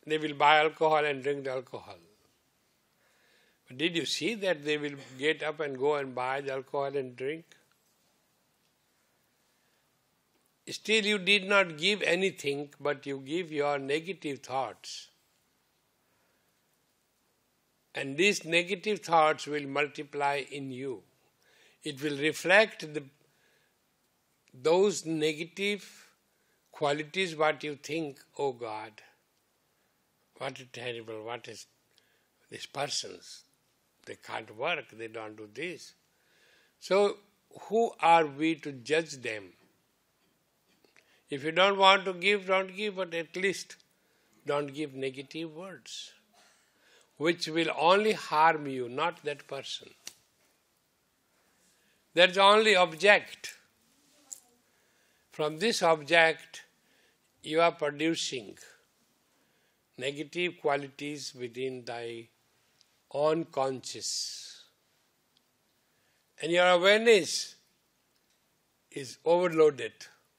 they will buy alcohol and drink the alcohol. But did you see that they will get up and go and buy the alcohol and drink? Still you did not give anything, but you give your negative thoughts. And these negative thoughts will multiply in you. It will reflect those negative qualities, what you think, oh God, what a terrible, what is these persons? They can't work, they don't do this. So who are we to judge them? If you don't want to give, don't give, but at least don't give negative words, which will only harm you, not that person. That's the only object. From this object, you are producing negative qualities within thy own conscious. And your awareness is overloaded.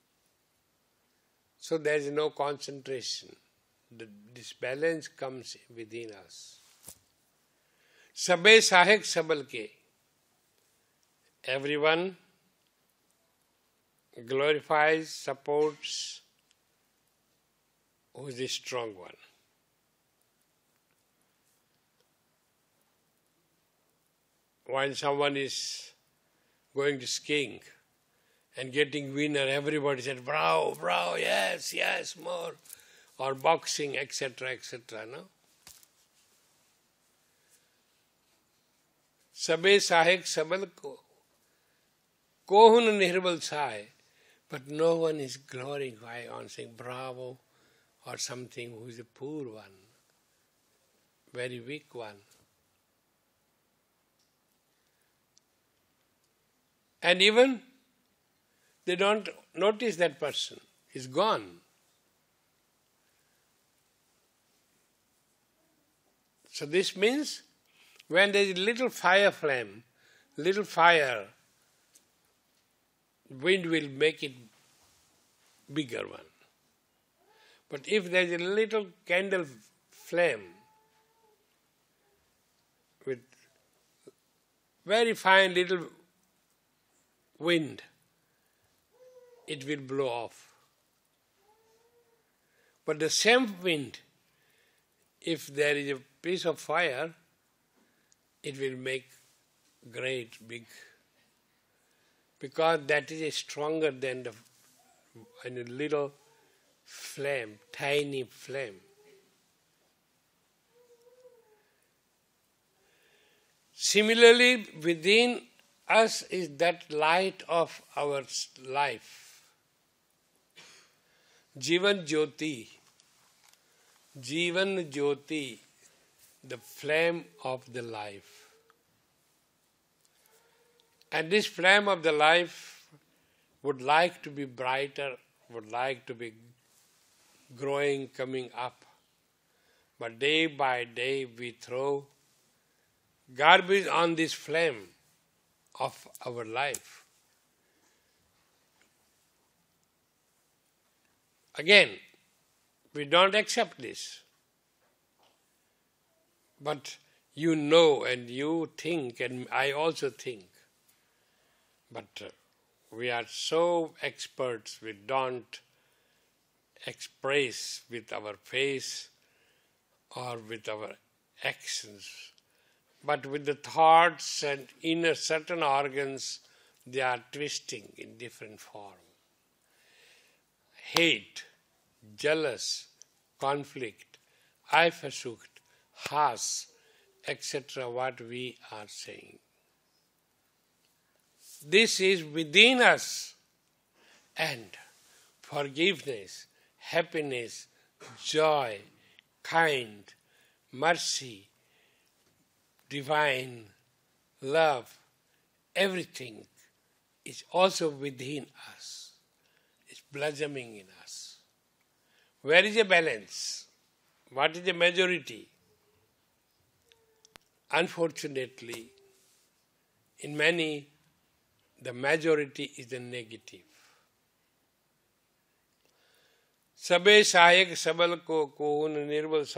So there is no concentration. This balance comes within us. Sabe sahek sabal ke. Everyone glorifies, supports who is the strong one. When someone is going to skiing and getting winner, everybody said, bravo, bravo, yes, yes, more. Or boxing, etc., etc., no? Sabe sahek sabal ko. Kohun nirbal sahe. But no one is glorifying on saying bravo or something who is a poor one, very weak one. And even they don't notice that person is gone. So this means when there is a little fire flame, little fire, wind will make it bigger one. But if there is a little candle flame with very fine little wind, it will blow off. But the same wind, if there is a piece of fire, it will make great big, because that is stronger than the little flame, tiny flame. Similarly, within us is that light of our life. Jivan Jyoti. Jivan Jyoti, the flame of the life. And this flame of the life would like to be brighter, would like to be growing, coming up. But day by day we throw garbage on this flame of our life. Again, we don't accept this. But you know and you think, and I also think. But we are so experts, we don't express with our face or with our actions. But with the thoughts and inner certain organs, they are twisting in different form. Hate, jealous, conflict, eifersucht, Hass, etc., what we are saying. This is within us, and forgiveness, happiness, joy, kind, mercy, divine, love, everything is also within us. It's blossoming in us. Where is the balance? What is the majority? Unfortunately, in many, the majority is the negative. Sabe sahayak sabal ko kohun nirbal